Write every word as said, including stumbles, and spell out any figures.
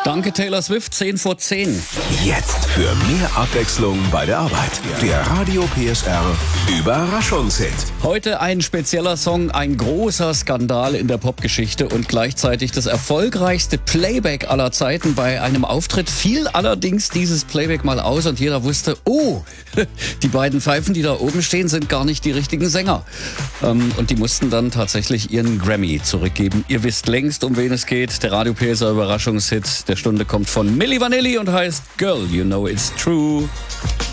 Danke Taylor Swift, zehn vor zehn. Jetzt für mehr Abwechslung bei der Arbeit. Der Radio P S R Überraschungshit. Heute ein spezieller Song, ein großer Skandal in der Popgeschichte und gleichzeitig das erfolgreichste Playback aller Zeiten. Bei einem Auftritt fiel allerdings dieses Playback mal aus und jeder wusste, oh, die beiden Pfeifen, die da oben stehen, sind gar nicht die richtigen Sänger. Ähm, und die mussten dann tatsächlich ihren Grammy zurückgeben. Ihr wisst längst, um wen es geht. Der Radio P S R Überraschungshit der Stunde kommt von Milli Vanilli und heißt Girl, You Know It's True.